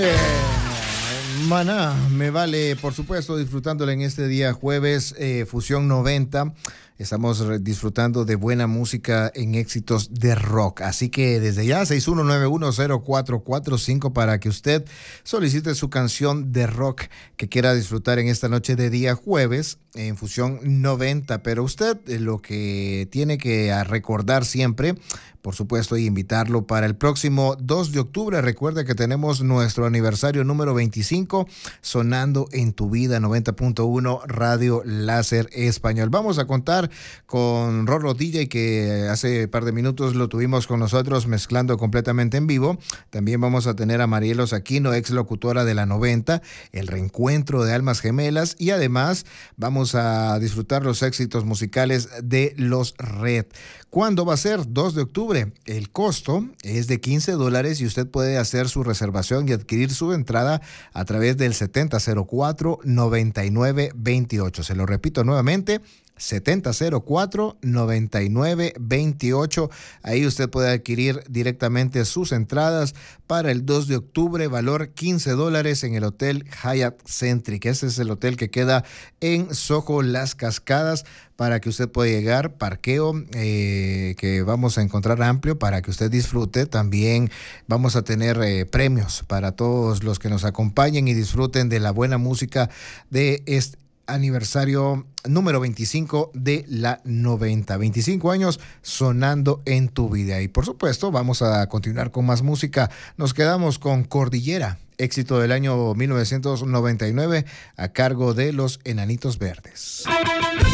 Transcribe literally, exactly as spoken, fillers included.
Eh, Maná, me vale, por supuesto, disfrutándola en este día jueves, eh, Fusión noventa. Estamos disfrutando de buena música en éxitos de rock. Así que desde ya, seis uno nueve uno cero cuatro cuatro cinco para que usted solicite su canción de rock que quiera disfrutar en esta noche de día jueves en Fusión noventa. Pero usted eh, lo que tiene que recordar siempre, por supuesto, y invitarlo para el próximo dos de octubre. Recuerda que tenemos nuestro aniversario número veinticinco sonando en tu vida, noventa punto uno Radio Láser Español. Vamos a contar con Rorro D J, que hace un par de minutos lo tuvimos con nosotros mezclando completamente en vivo. También vamos a tener a Marielos Aquino, ex locutora de la noventa, el reencuentro de Almas Gemelas, y además vamos a disfrutar los éxitos musicales de los Red. ¿Cuándo va a ser? dos de octubre. El costo es de quince dólares y usted puede hacer su reservación y adquirir su entrada a través del setenta cero cuatro noventa y nueve veintiocho. Se lo repito nuevamente, setenta cero cuatro noventa y nueve veintiocho. Ahí usted puede adquirir directamente sus entradas para el dos de octubre, valor quince dólares en el Hotel Hyatt Centric. Ese es el hotel que queda en Soho Las Cascadas, para que usted pueda llegar, parqueo eh, que vamos a encontrar amplio para que usted disfrute. También vamos a tener eh, premios para todos los que nos acompañen y disfruten de la buena música de este aniversario número veinticinco de la noventa. veinticinco años sonando en tu vida. Y por supuesto vamos a continuar con más música. Nos quedamos con Cordillera, éxito del año mil novecientos noventa y nueve, a cargo de los Enanitos Verdes.